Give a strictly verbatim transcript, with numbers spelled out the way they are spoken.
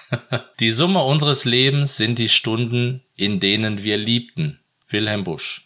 Die Summe unseres Lebens sind die Stunden, in denen wir liebten. Wilhelm Busch.